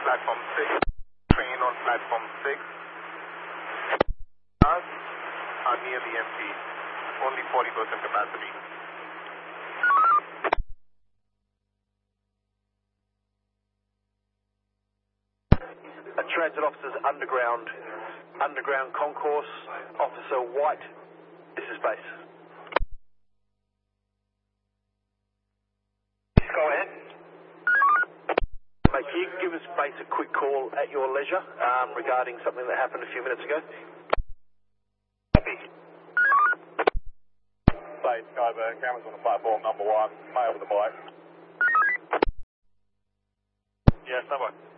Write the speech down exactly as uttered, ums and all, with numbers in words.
platform six. Train on platform six. Cars are nearly empty. Only forty percent capacity. A transit officer's underground, underground concourse. Officer White, this is base. Go ahead. Mate, can you give us base a quick call at your leisure um, regarding something that happened a few minutes ago? Copy. Base, Skyburn, cameras on the platform, number one, male with the mic. Yeah, number one.